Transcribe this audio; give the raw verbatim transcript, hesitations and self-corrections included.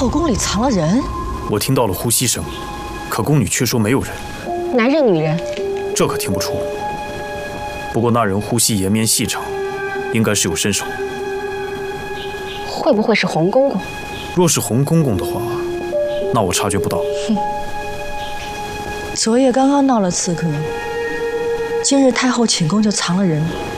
后宫里藏了人？ 我听到了呼吸声，可宫女却说没有人。 男人、女人， 这可听不出。不过那人呼吸延绵细长，应该是有身手。 会不会是洪公公？ 若是洪公公的话，那我察觉不到。 哼，昨夜刚刚闹了刺客，今日太后寝宫就藏了人。